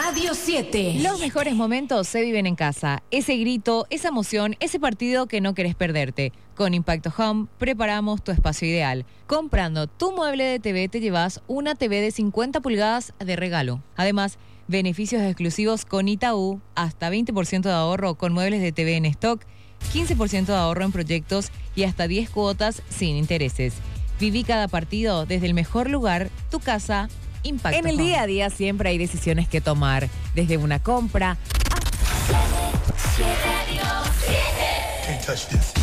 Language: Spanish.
Radio 7. Los mejores momentos se viven en casa. Ese grito, esa emoción, ese partido que no querés perderte. Con Impacto Home preparamos tu espacio ideal. Comprando tu mueble de TV te llevas una TV de 50 pulgadas de regalo. Además, beneficios exclusivos con Itaú, hasta 20% de ahorro con muebles de TV en stock, 15% de ahorro en proyectos y hasta 10 cuotas sin intereses. Viví cada partido desde el mejor lugar, tu casa, Impacto En el Home. día a día siempre hay decisiones que tomar, desde una compra Can't touch this.